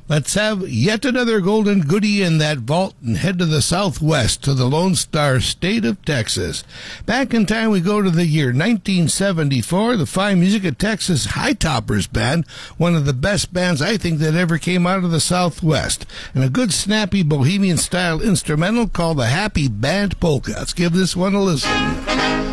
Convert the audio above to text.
Let's have yet another golden goodie in that vault and head to the southwest to the Lone Star State of Texas. Back in time, we go to the year 1974. The fine music of Texas High Toppers Band, one of the best bands I think that ever came out of the Southwest, and a good snappy bohemian style instrumental called the Happy Band Polka. Let's give this one a listen.